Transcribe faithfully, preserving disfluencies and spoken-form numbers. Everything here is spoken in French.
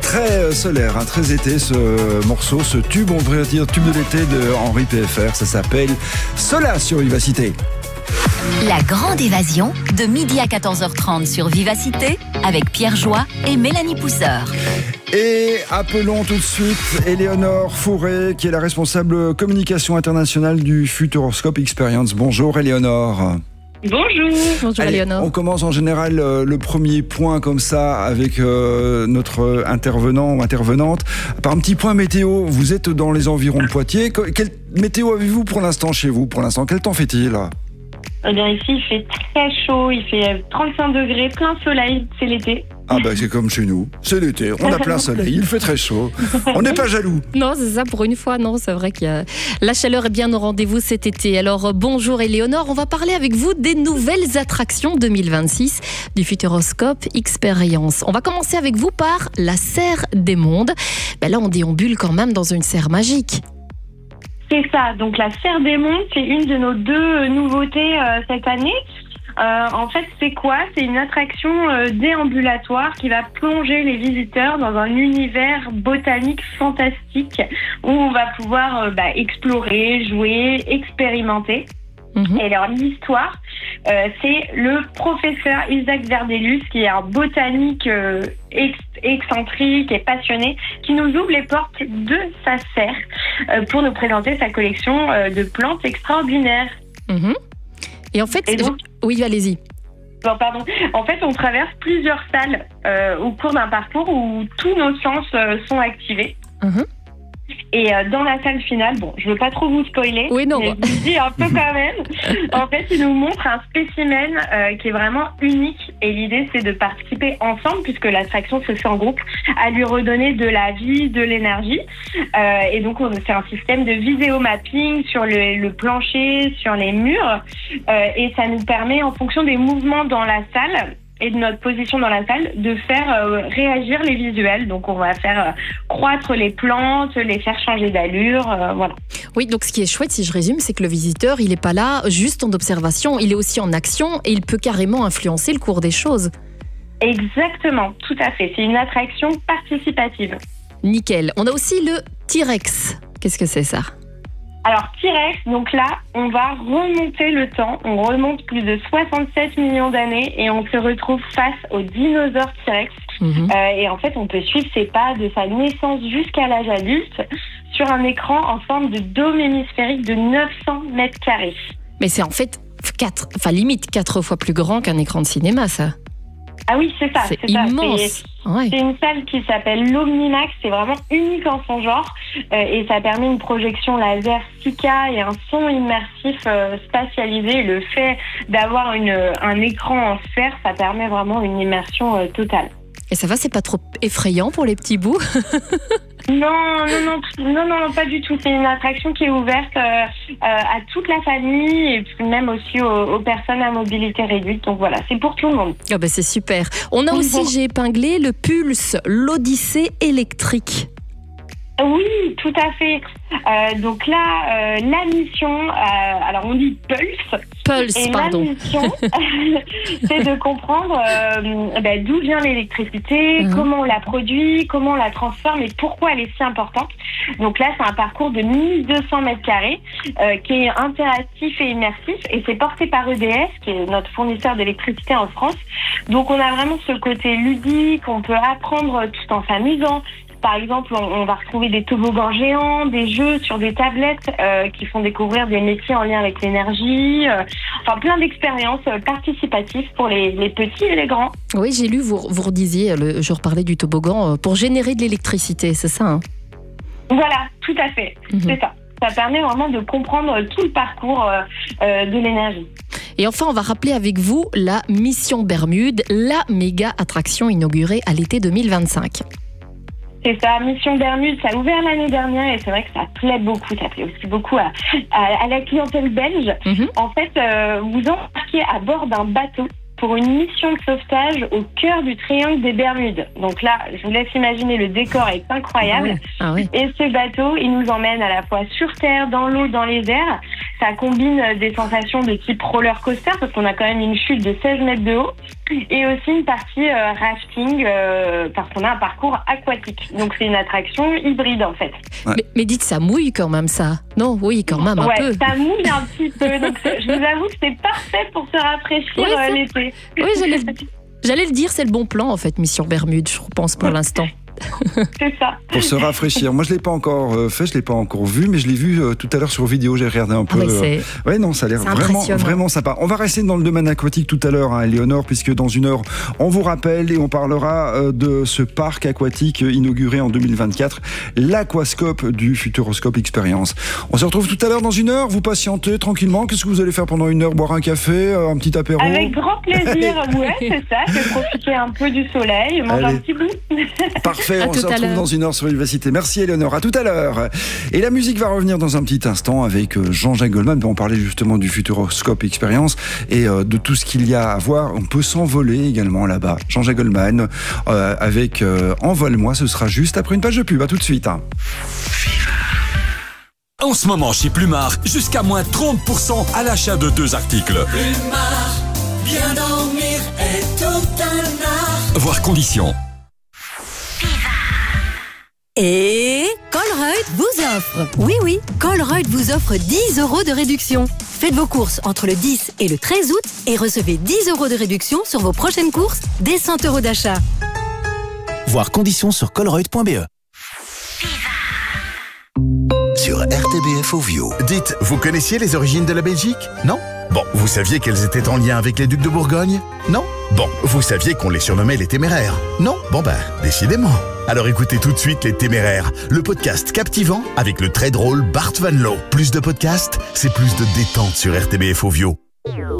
très solaire, hein, très été ce morceau, ce tube, on devrait dire tube de l'été de Henri P F R. Ça s'appelle Sola sur Vivacité. La grande évasion de midi à quatorze heures trente sur Vivacité avec Pierre Joie et Mélanie Pousseur. Et appelons tout de suite Éléonore Fourré, qui est la responsable communication internationale du Futuroscope Experience. Bonjour Éléonore. Bonjour. Bonjour Allez, Éléonore. on commence en général euh, le premier point comme ça avec euh, notre intervenant ou intervenante par un petit point météo. Vous êtes dans les environs de Poitiers. Quelle météo avez-vous pour l'instant chez vous? Pour l'instant, quel temps fait-il? Eh bien ici il fait très chaud, il fait trente-cinq degrés, plein soleil, c'est l'été. Ah bah c'est comme chez nous, c'est l'été, on a plein soleil, il fait très chaud, on n'est pas jaloux. Non, c'est ça, pour une fois, non, c'est vrai que a... la chaleur est bien au rendez-vous cet été. Alors bonjour Éléonore, on va parler avec vous des nouvelles attractions deux mille vingt-six du Futuroscope Experience. On va commencer avec vous par la serre des mondes. Ben là on déambule quand même dans une serre magique. C'est ça, donc la serre des mondes, c'est une de nos deux nouveautés euh, cette année. Euh, en fait, c'est quoi? C'est une attraction euh, déambulatoire qui va plonger les visiteurs dans un univers botanique fantastique où on va pouvoir euh, bah, explorer, jouer, expérimenter. Mmh. Et alors l'histoire, euh, c'est le professeur Isaac Verdelus, qui est un botanique euh, ex- excentrique et passionné, qui nous ouvre les portes de sa serre euh, pour nous présenter sa collection euh, de plantes extraordinaires. Mmh. Et en fait, et donc, oui, allez-y. Non, pardon. En fait, on traverse plusieurs salles euh, au cours d'un parcours où tous nos sens euh, sont activés. Mmh. Et euh, dans la salle finale, bon, je veux pas trop vous spoiler, oui, non, mais bah. je vous dis un peu quand même. En fait, il nous montre un spécimen euh, qui est vraiment unique. Et l'idée, c'est de participer ensemble, puisque l'attraction se fait en groupe, à lui redonner de la vie, de l'énergie. Euh, et donc, on fait un système de vidéo mapping sur le, le plancher, sur les murs. Euh, et ça nous permet, en fonction des mouvements dans la salle et de notre position dans la salle, de faire euh, réagir les visuels. Donc on va faire euh, croître les plantes, les faire changer d'allure, euh, voilà. Oui, donc ce qui est chouette, si je résume, c'est que le visiteur, il n'est pas là juste en observation, il est aussi en action et il peut carrément influencer le cours des choses. Exactement, tout à fait. C'est une attraction participative. Nickel. On a aussi le T-Rex. Qu'est-ce que c'est ça ? Alors T-Rex, donc là, on va remonter le temps. On remonte plus de soixante-sept millions d'années et on se retrouve face au dinosaure T-Rex. Mmh. Euh, et en fait, on peut suivre ses pas de sa naissance jusqu'à l'âge adulte sur un écran en forme de dôme hémisphérique de neuf cents mètres carrés. Mais c'est en fait quatre, enfin limite quatre fois plus grand qu'un écran de cinéma, ça. Ah oui, c'est ça. C'est, c'est immense. Ça. C'est, ouais. c'est une salle qui s'appelle l'Omnimax. C'est vraiment unique en son genre. Euh, et ça permet une projection laser six K et un son immersif euh, spatialisé. Et le fait d'avoir une, un écran en sphère, ça permet vraiment une immersion euh, totale. Et ça va, c'est pas trop effrayant pour les petits bouts? Non, non, non, non, non, pas du tout. C'est une attraction qui est ouverte euh, euh, à toute la famille et puis même aussi aux, aux personnes à mobilité réduite. Donc voilà, c'est pour tout le monde. Ah ben c'est super. On a aussi, j'ai épinglé le Pulse, l'Odyssée électrique. Oui, tout à fait. Euh, donc là, euh, la mission, euh, alors on dit Pulse. Pulse, et pardon. La mission, c'est de comprendre euh, ben, d'où vient l'électricité, mmh. comment on la produit, comment on la transforme et pourquoi elle est si importante. Donc là, c'est un parcours de mille deux cents mètres carrés euh, qui est interactif et immersif et c'est porté par E D F, qui est notre fournisseur d'électricité en France. Donc on a vraiment ce côté ludique, on peut apprendre tout en s'amusant. Par exemple, on, on va retrouver des toboggans géants, des jeux sur des tablettes euh, qui font découvrir des métiers en lien avec l'énergie. Euh, enfin, plein d'expériences euh, participatives pour les, les petits et les grands. Oui, j'ai lu, vous, vous redisiez, le, je reparlais du toboggan, euh, pour générer de l'électricité, c'est ça hein? Voilà, tout à fait, mm-hmm. c'est ça. Ça permet vraiment de comprendre tout le parcours euh, euh, de l'énergie. Et enfin, on va rappeler avec vous la Mission Bermude, la méga attraction inaugurée à l'été deux mille vingt-cinq. C'est ça, Mission Bermude, ça a ouvert l'année dernière et c'est vrai que ça plaît beaucoup, ça plaît aussi beaucoup à, à, à la clientèle belge. Mmh. En fait, euh, vous embarquez à bord d'un bateau pour une mission de sauvetage au cœur du triangle des Bermudes. Donc là, je vous laisse imaginer, le décor est incroyable. Ah oui. Ah oui. Et ce bateau, il nous emmène à la fois sur terre, dans l'eau, dans les airs. Ça combine des sensations de type roller coaster parce qu'on a quand même une chute de seize mètres de haut et aussi une partie euh, rafting euh, parce qu'on a un parcours aquatique. Donc c'est une attraction hybride en fait. Ouais. Mais, mais dites, ça mouille quand même ça. Non, oui, quand même un ouais, peu. Ouais, ça mouille un petit peu. Donc je vous avoue que c'est parfait pour se rafraîchir oui, euh, l'été. Oui, j'allais, j'allais le dire, c'est le bon plan en fait, Mission Bermude, je pense pour l'instant. C'est ça. Pour se rafraîchir. Moi, je l'ai pas encore euh, fait, je l'ai pas encore vu, mais je l'ai vu euh, tout à l'heure sur vidéo. J'ai regardé un peu. Ah oui, c'est... Euh... Ouais, non, ça a l'air vraiment, vraiment sympa. On va rester dans le domaine aquatique tout à l'heure, hein, Éléonore, puisque dans une heure, on vous rappelle et on parlera euh, de ce parc aquatique inauguré en deux mille vingt-quatre, l'Aquascope du Futuroscope Experience. On se retrouve tout à l'heure dans une heure. Vous patientez tranquillement. Qu'est-ce que vous allez faire pendant une heure? Boire un café, un petit apéro? Avec grand plaisir. Ouais, c'est ça. Je vais profiter un peu du soleil, manger Allez. un petit bout. Parfait. À on se retrouve dans une heure sur Vivacité. Merci Éléonore, à tout à l'heure. Et la musique va revenir dans un petit instant avec Jean-Jacques Goldman. On parlait justement du Futuroscope Experience et de tout ce qu'il y a à voir. On peut s'envoler également là-bas. Jean-Jacques Goldman euh, avec euh, Envole-moi, ce sera juste après une page de pub. À tout de suite. En ce moment chez Plumard, jusqu'à moins trente pour cent à l'achat de deux articles. Plumard, bien dormir est tout un art. Voir conditions. Et Colruyt vous offre, oui oui, Colruyt vous offre dix euros de réduction. Faites vos courses entre le dix et le treize août et recevez dix euros de réduction sur vos prochaines courses dès cent euros d'achat. Voir conditions sur colruyt point b e. Sur R T B F Ovio. Dites, vous connaissiez les origines de la Belgique? Non? Bon, vous saviez qu'elles étaient en lien avec les ducs de Bourgogne? Non? Bon, vous saviez qu'on les surnommait les Téméraires? Non? Bon ben, décidément. Alors écoutez tout de suite Les Téméraires, le podcast captivant avec le très drôle Bart Van Loo. Plus de podcasts, c'est plus de détente sur R T B F Ovio.